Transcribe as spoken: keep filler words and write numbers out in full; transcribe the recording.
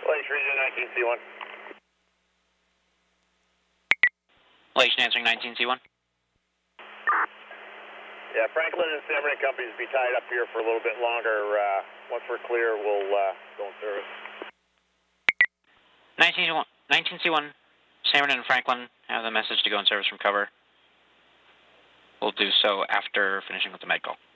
Lake Region nineteen C one. Relation answering nineteen C one. Yeah, Franklin and Cimarron companies be tied up here for a little bit longer. Uh, once we're clear, we'll uh, go in service. nineteen C one, Cimarron and Franklin have the message to go in service from cover. We'll do so after finishing with the med call.